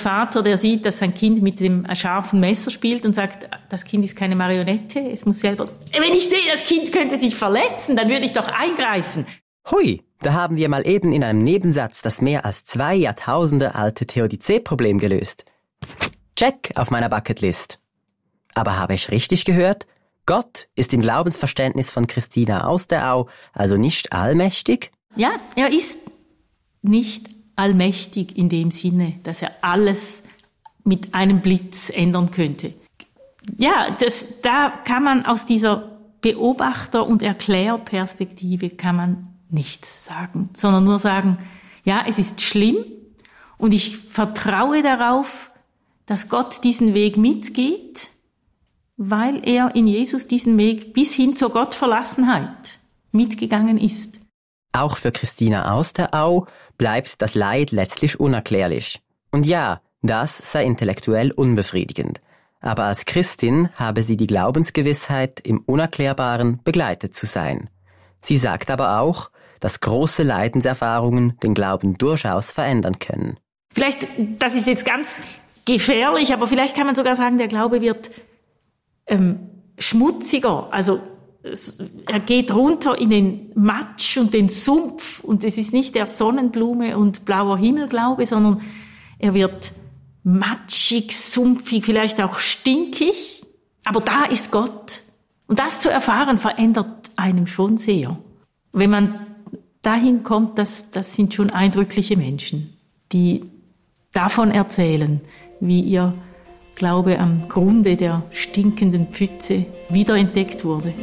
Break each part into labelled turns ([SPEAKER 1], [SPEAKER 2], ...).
[SPEAKER 1] Vater, der sieht, dass sein Kind mit dem scharfen Messer spielt und sagt, das Kind ist keine Marionette, es muss selber... Wenn ich sehe, das Kind könnte sich verletzen, dann würde ich doch eingreifen.
[SPEAKER 2] Hui, da haben wir mal eben in einem Nebensatz das mehr als 2 Jahrtausende alte Theodizee-Problem gelöst. Check auf meiner Bucketlist. Aber habe ich richtig gehört? Gott ist im Glaubensverständnis von Christina Austerau also nicht allmächtig?
[SPEAKER 1] Ja, er ist nicht allmächtig in dem Sinne, dass er alles mit einem Blitz ändern könnte. Ja, da kann man aus dieser Beobachter- und Erklärperspektive kann man nichts sagen, sondern nur sagen, ja, es ist schlimm und ich vertraue darauf, dass Gott diesen Weg mitgeht, weil er in Jesus diesen Weg bis hin zur Gottverlassenheit mitgegangen ist.
[SPEAKER 2] Auch für Christina Austerau bleibt das Leid letztlich unerklärlich. Und ja, das sei intellektuell unbefriedigend. Aber als Christin habe sie die Glaubensgewissheit, im Unerklärbaren begleitet zu sein. Sie sagt aber auch, dass große Leidenserfahrungen den Glauben durchaus verändern können.
[SPEAKER 1] Vielleicht, das ist jetzt ganz gefährlich, aber vielleicht kann man sogar sagen, der Glaube wird schmutziger. Also er geht runter in den Matsch und den Sumpf und es ist nicht der Sonnenblume und blauer Himmelglaube, sondern er wird matschig, sumpfig, vielleicht auch stinkig. Aber da ist Gott. Und das zu erfahren, verändert einem schon sehr. Wenn man dahin kommt, das sind schon eindrückliche Menschen, die davon erzählen, wie ihr Glaube am Grunde der stinkenden Pfütze wiederentdeckt wurde.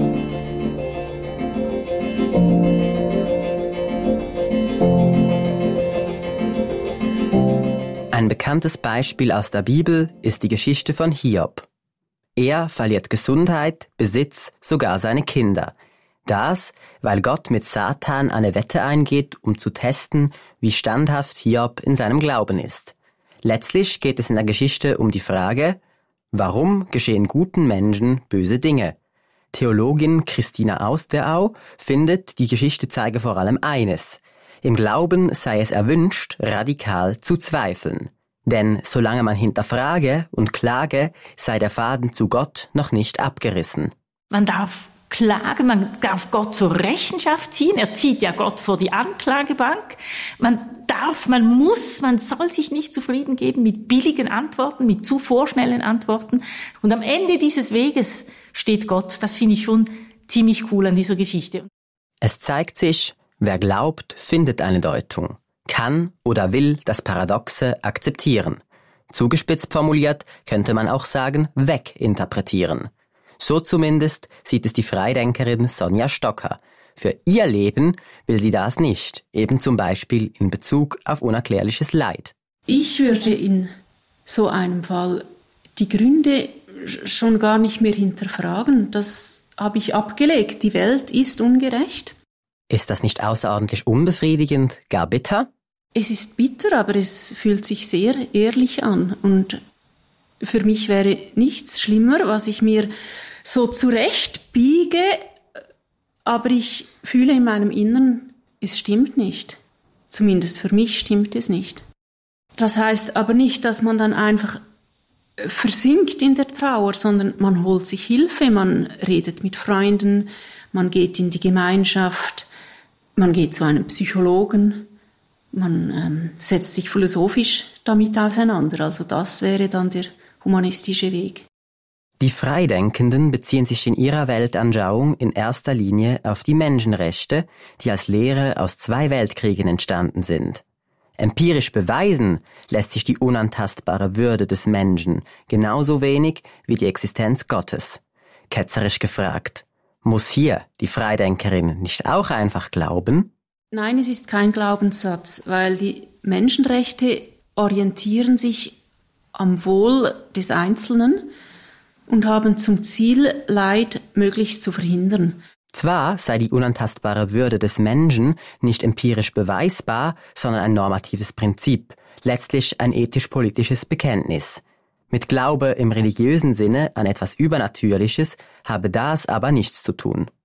[SPEAKER 2] Ein bekanntes Beispiel aus der Bibel ist die Geschichte von Hiob. Er verliert Gesundheit, Besitz, sogar seine Kinder. Das, weil Gott mit Satan eine Wette eingeht, um zu testen, wie standhaft Hiob in seinem Glauben ist. Letztlich geht es in der Geschichte um die Frage, warum geschehen guten Menschen böse Dinge? Theologin Christina Austerau findet, die Geschichte zeige vor allem eines. Im Glauben sei es erwünscht, radikal zu zweifeln. Denn solange man hinterfrage und klage, sei der Faden zu Gott noch nicht abgerissen.
[SPEAKER 1] Man darf klagen, man darf Gott zur Rechenschaft ziehen. Er zieht ja Gott vor die Anklagebank. Man soll sich nicht zufrieden geben mit billigen Antworten, mit zu vorschnellen Antworten. Und am Ende dieses Weges steht Gott. Das finde ich schon ziemlich cool an dieser Geschichte.
[SPEAKER 2] Es zeigt sich, wer glaubt, findet eine Deutung, kann oder will das Paradoxe akzeptieren. Zugespitzt formuliert könnte man auch sagen, weginterpretieren. So zumindest sieht es die Freidenkerin Sonja Stocker. Für ihr Leben will sie das nicht, eben zum Beispiel in Bezug auf unerklärliches Leid.
[SPEAKER 3] Ich würde in so einem Fall die Gründe schon gar nicht mehr hinterfragen. Das habe ich abgelegt. Die Welt ist ungerecht.
[SPEAKER 2] Ist das nicht außerordentlich unbefriedigend, gar bitter?
[SPEAKER 3] Es ist bitter, aber es fühlt sich sehr ehrlich an. Und für mich wäre nichts schlimmer, was ich mir so zurechtbiege, aber ich fühle in meinem Innern, es stimmt nicht. Zumindest für mich stimmt es nicht. Das heißt aber nicht, dass man dann einfach versinkt in der Trauer, sondern man holt sich Hilfe, man redet mit Freunden, man geht in die Gemeinschaft, man geht zu einem Psychologen, man setzt sich philosophisch damit auseinander. Also das wäre dann der humanistische Weg.
[SPEAKER 2] Die Freidenkenden beziehen sich in ihrer Weltanschauung in erster Linie auf die Menschenrechte, die als Lehre aus 2 Weltkriegen entstanden sind. Empirisch beweisen lässt sich die unantastbare Würde des Menschen genauso wenig wie die Existenz Gottes. Ketzerisch gefragt, muss hier die Freidenkerin nicht auch einfach glauben?
[SPEAKER 3] Nein, es ist kein Glaubenssatz, weil die Menschenrechte orientieren sich am Wohl des Einzelnen und haben zum Ziel, Leid möglichst zu verhindern.
[SPEAKER 2] Zwar sei die unantastbare Würde des Menschen nicht empirisch beweisbar, sondern ein normatives Prinzip, letztlich ein ethisch-politisches Bekenntnis. Mit Glaube im religiösen Sinne an etwas Übernatürliches habe das aber nichts zu tun.